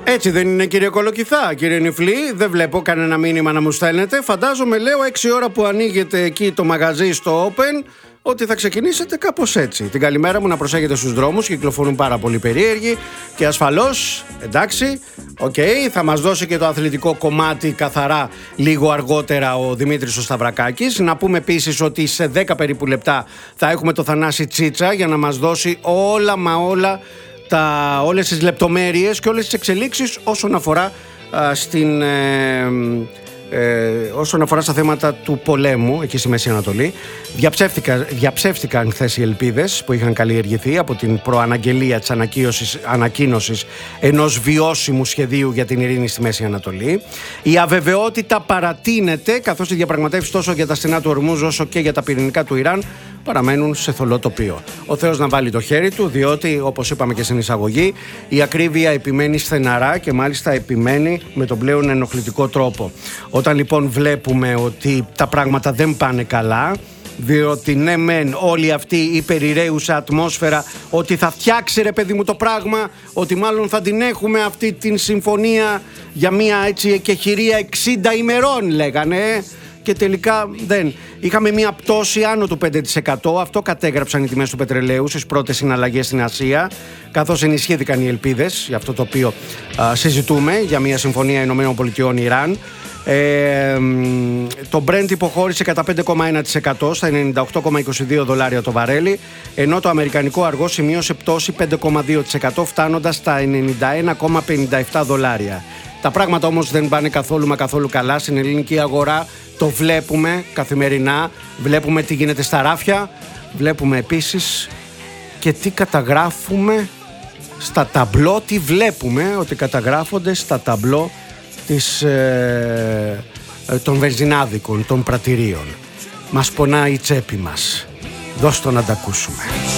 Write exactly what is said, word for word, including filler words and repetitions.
Έτσι δεν είναι, κύριε Κολοκυθά, κύριε Νιφλή? Δεν βλέπω κανένα μήνυμα να μου στέλνετε. Φαντάζομαι, λέω, έξι ώρα που ανοίγετε εκεί το μαγαζί στο Open, ότι θα ξεκινήσετε κάπως έτσι. Την καλημέρα μου να προσέχετε στους δρόμους, κυκλοφορούν πάρα πολύ περίεργοι και ασφαλώς, εντάξει, οκ, okay, θα μας δώσει και το αθλητικό κομμάτι καθαρά λίγο αργότερα ο Δημήτρης ο Σταυρακάκης. Να πούμε επίσης ότι σε δέκα περίπου λεπτά θα έχουμε το Θανάση Τσίτσα για να μας δώσει όλα μα όλα, τα, όλες τις λεπτομέρειες και όλες τις εξελίξεις όσον αφορά α, στην... Ε, Ε, όσον αφορά στα θέματα του πολέμου εκεί στη Μέση Ανατολή. Διαψεύτηκαν, διαψεύτηκαν χθες οι ελπίδες που είχαν καλλιεργηθεί από την προαναγγελία της ανακοίνωσης ενός βιώσιμου σχεδίου για την ειρήνη στη Μέση Ανατολή. Η αβεβαιότητα παρατείνεται, καθώς οι διαπραγματεύσεις τόσο για τα στενά του Ορμούζ όσο και για τα πυρηνικά του Ιράν παραμένουν σε θολό τοπίο. Ο Θεός να βάλει το χέρι του, διότι, όπως είπαμε και στην εισαγωγή, η ακρίβεια επιμένει στεναρά και μάλιστα επιμένει με τον πλέον ενοχλητικό τρόπο. Όταν λοιπόν βλέπουμε ότι τα πράγματα δεν πάνε καλά, διότι ναι μεν όλη αυτή η περιραίουσα ατμόσφαιρα ότι θα φτιάξει ρε παιδί μου το πράγμα, ότι μάλλον θα την έχουμε αυτή την συμφωνία για μια έτσι εκεχηρία εξήντα ημερών λέγανε, και τελικά δεν. Είχαμε μια πτώση άνω του πέντε τοις εκατό. Αυτό κατέγραψαν οι τιμές του πετρελαίου στις πρώτες συναλλαγές στην Ασία, καθώς ενισχύθηκαν οι ελπίδες για αυτό το οποίο α, συζητούμε, για μια συμφωνία ΗΠΑ-Ιράν. Ε, το Brent υποχώρησε κατά πέντε κόμμα ένα τοις εκατό στα ενενήντα οκτώ κόμμα είκοσι δύο δολάρια το βαρέλι, ενώ το αμερικανικό αργό σημείωσε πτώση πέντε κόμμα δύο τοις εκατό φτάνοντας στα ενενήντα ένα κόμμα πενήντα επτά δολάρια. Τα πράγματα όμως δεν πάνε καθόλου μα καθόλου καλά στην ελληνική αγορά. Το βλέπουμε καθημερινά, βλέπουμε τι γίνεται στα ράφια, βλέπουμε επίσης και τι καταγράφουμε στα ταμπλό, τι βλέπουμε ότι καταγράφονται στα ταμπλό της, ε, των βενζινάδικων, των πρατηρίων. Μας πονάει η τσέπη μας. Δώσ' το να τα ακούσουμε.